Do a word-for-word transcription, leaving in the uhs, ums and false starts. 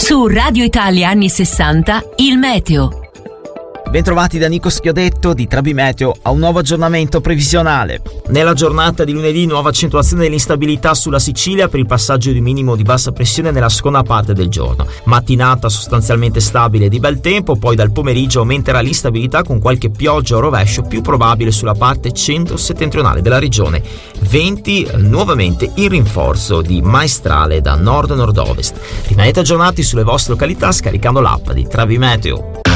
Su Radio Italia anni sessanta, il meteo. Bentrovati da Nico Schiodetto di Trabimeteo a un nuovo aggiornamento previsionale. Nella giornata di lunedì nuova accentuazione dell'instabilità sulla Sicilia per il passaggio di minimo di bassa pressione nella seconda parte del giorno. Mattinata sostanzialmente stabile e di bel tempo, poi dal pomeriggio aumenterà l'instabilità con qualche pioggia o rovescio più probabile sulla parte centro-settentrionale della regione. Venti nuovamente in rinforzo di maestrale da nord-nord-ovest. Rimanete aggiornati sulle vostre località scaricando l'app di Trabimeteo.